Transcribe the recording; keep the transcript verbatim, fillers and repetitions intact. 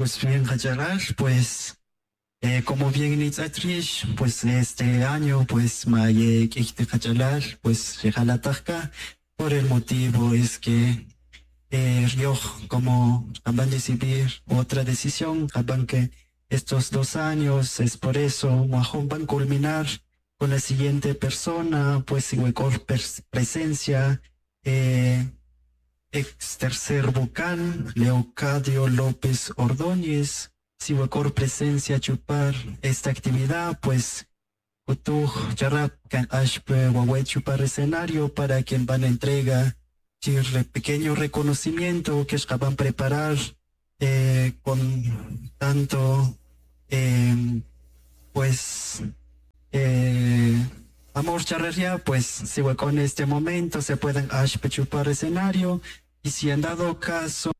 Pues bien, Hayarar, pues eh, como bien Nitzatrish, pues este año, pues Maye Kikte Hayarar, pues Tajka, por el motivo es que eh, Rio, como acaban de decidir otra decisión, acaban que estos dos años es por eso, Mahón van a culminar con la siguiente persona, pues Iguecor presencia, eh, ex tercer vocal, Leocadio López Ordóñez, si Huacor presencia chupar esta actividad, pues Utuj Yarap can Ashpe Huawei chupar escenario para quien van a entrega un pequeño reconocimiento que van a preparar eh, con tanto eh, pues eh, amor charrería, pues si con este momento se pueden Ashpe chupar escenario y si han dado caso